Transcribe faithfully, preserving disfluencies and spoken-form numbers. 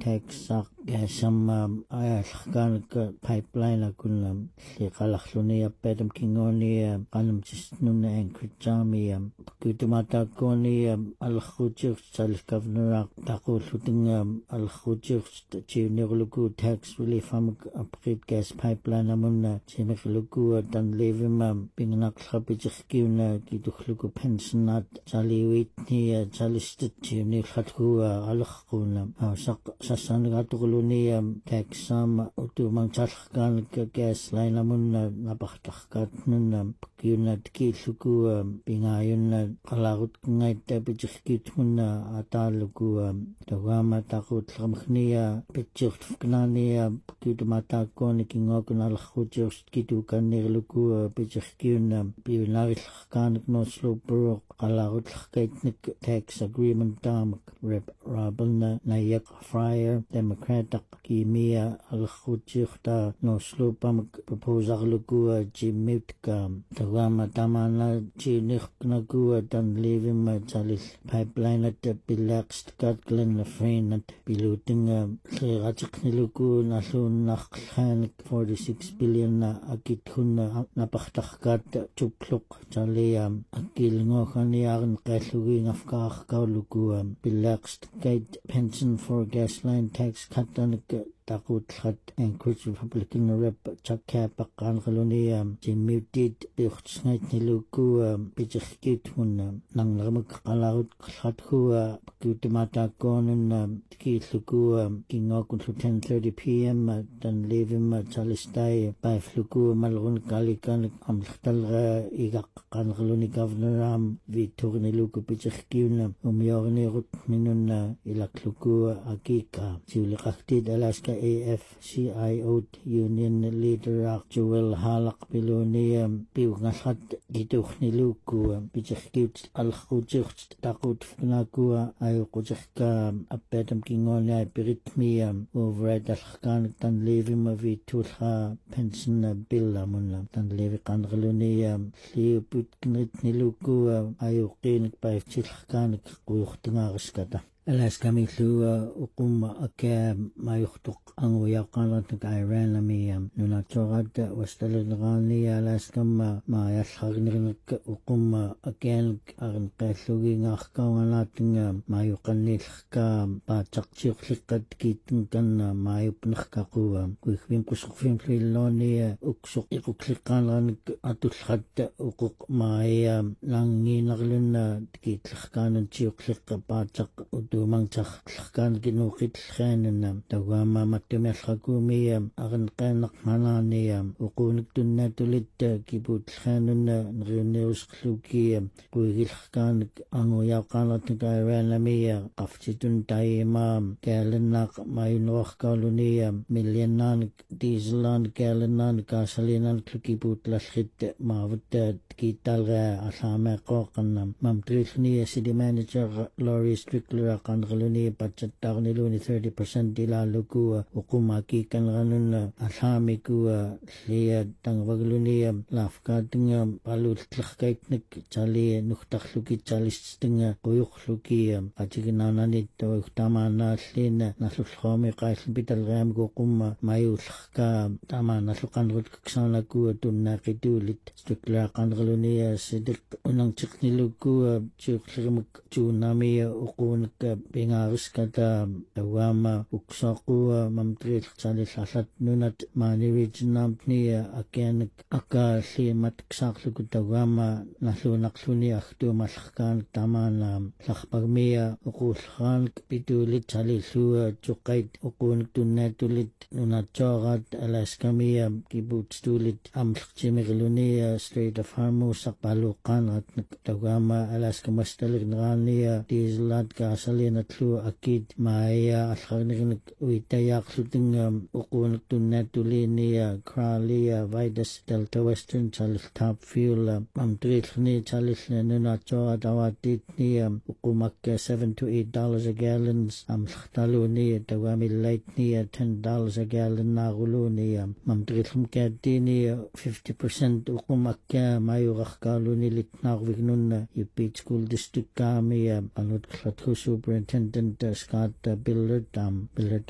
Texas some ayalkan pipeline kun li qalaqluni appedam kingoni qanam tisnuna ankritsami kutumata koni alkhujur sal governor taqulluting alkhujur chiunirluku tax relief am upgrade gas pipeline amunna chimirluku tan levim pingnaqlqapichkiuna kitukhluku pensionat chaliwitni chalistit chiunilkhatku alkhquna saq sassangatulu Niam taxam utumang chalkan gas line amun napaktakat nun kyunat kiluku pingayun qalagut ngait bichkit mun ataluku tawama takut khamkhnia bichkt fknania kidmata kon kingok nal khujus kidukan nirluku bichkyun pinaril kan no sloper qalagut kaitnik tax agreement tam rep rabna nayak fryer democrat Kimia al-Khujikta no slopam proposal lugu jimitka tawama tamana chinik nagu dan living machalis pipeline at bilaxed kat glen lafrain at biluting khirachik nilugu nasun nakhan forty-six billion na akithun napaktakat chupluk chalia akil ngo khaniarn qailugi ngafkar kaulugu bilaxed gate pension for gas line tax cut takut khat Anchorage Republican Rep Chakka Pakan Kolonia Jimutit Bichsnait Niluku Bichkit Mun Nang Lamak Kalaut Khatku Kutimata Konan Kitluku Kingok to ten thirty p.m. Dan Levim Chalistai by Fluku Malrun Kalikan Amtal Igak Kan Koloni Governor Ram Vitur Niluku Bichkina Umyorni Rut Minuna Ilakluku Akika Julikatid Alaska A F C I O Union Leader Joel Halak Pilonium Piwngasat Gituch Niluku Bichkit Al-Khujich Takut Fnakua Ayukujaka Apetam Kingonia Biritmium over at Alkan Tan Levim of Vitulha Pension Billa Munam Tan Levikan Relonium Liuput Niluku Ayukin by Chilkan Kuchtingaskata Alaska Mitlu ukum aka mayuktuk ang uyakan at Iran lamiyam nuna chorad was talagrani Alaska ma mayashagnirin ukum akan ang kaslugi ngakaw nating mayukan nilka pachakchiklikat kiting kan mayupnak kakuwa kuikwim kusukfim filoni uksuk ikuklikan lan atulhat ukuk maya nanginarlin na kitlikan chiklik pachak Dumang chak kan ginukit khanan tawama matmekhakumi agan qanak manani uqunik tunna tulit kibut khanan nreneus khluki kuigil kan ango yaqanat kairanamiya qafchitun tayma kalanak mayunwakh koloniya millionan dieselan kalanan kasalinan kibut lashit mavut kitalga asama qoqan mamtrithni city manager Laurie Strickler Kangaluni Pachatagni thirty percent dila luku ukumaki kanganun asamiku lia tangwagluni lafkating palut tlakaitnik chali nuktakluki chalisting kuyukluki achiginananit tamana lin nasulhomi qaisl bitalgam gukum mayulka tamana lukan ruksanaku tunakitulit Strickler Kangaluni sidik unang chikniluku chiklimuk chunami ukun Pingaris kata Tawama Uksaku Mamtril Chalis Asat Nunat Mani Region ni Akian Aka Si Matksak Tawama Naslunaksluni Aktu Maskan Taman Sakpagmia Ukushan Pitulit Chalisu Chukait Ukun Tunatulit Nunachorat Alaskamia Kibuts Tulit Amchimiluni Strait of Hormuz Sakpalukan at Tawama Alaska Mastalik Nrania Dieselat Kasali natlu akid maya asharnik uitayak shooting ukun tunatulini Crowley Vidas Delta Western Chalis Top Fuel Mamtrithni Chalis Nunacho Dawatit ni ukumak seven to eight dollars a gallon Amchtaluni Tawami Light ni ten dollars a gallon Naguluni Mamtrithum Kadini fifty percent ukumak mayurakkaluni Litnagvignun Upit School District Kami Panut Superintendent uh, Scott uh, Billard, um, Billard